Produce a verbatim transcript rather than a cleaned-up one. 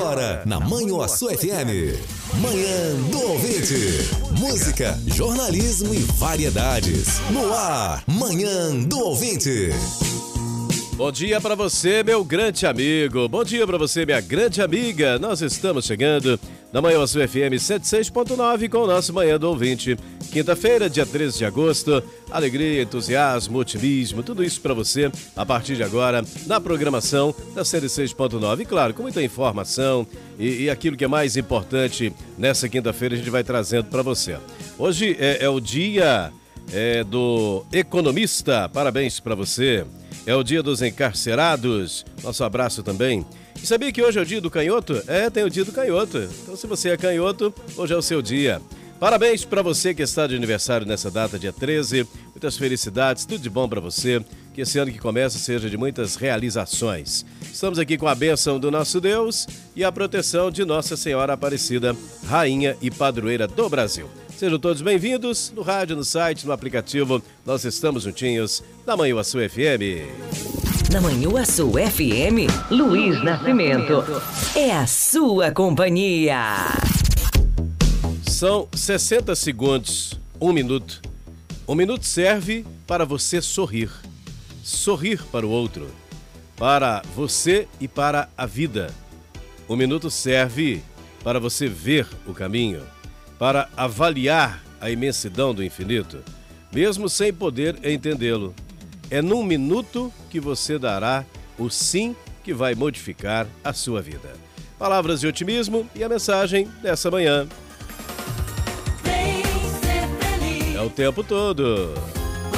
Agora, na Manhuaçu F M, Manhã do Ouvinte. Música, jornalismo e variedades. No ar, Manhã do Ouvinte. Bom dia para você, meu grande amigo. Bom dia para você, minha grande amiga. Nós estamos chegando na Manhuaçu F M cento e seis ponto nove com o nosso Manhã do Ouvinte. Quinta-feira, dia treze de agosto. Alegria, entusiasmo, otimismo, tudo isso para você a partir de agora na programação da cento e seis ponto nove. E claro, com muita informação e, e aquilo que é mais importante nessa quinta-feira a gente vai trazendo para você. Hoje é, é o dia é, do economista. Parabéns para você. É o dia dos encarcerados. Nosso abraço também. E sabia que hoje é o dia do canhoto? É, tem o dia do canhoto. Então, se você é canhoto, hoje é o seu dia. Parabéns para você que está de aniversário nessa data, dia treze. Muitas felicidades, tudo de bom para você. Que esse ano que começa seja de muitas realizações. Estamos aqui com a bênção do nosso Deus e a proteção de Nossa Senhora Aparecida, Rainha e Padroeira do Brasil. Sejam todos bem-vindos no rádio, no site, no aplicativo. Nós estamos juntinhos na Manhuaçu F M. Na Manhuaçu F M, Luiz Nascimento. É a sua companhia. São sessenta segundos, um minuto. Um minuto serve para você sorrir. Sorrir para o outro. Para você e para a vida. Um minuto serve para você ver o caminho. Para avaliar a imensidão do infinito, mesmo sem poder entendê-lo. É num minuto que você dará o sim que vai modificar a sua vida. Palavras de otimismo e a mensagem dessa manhã. É o tempo todo.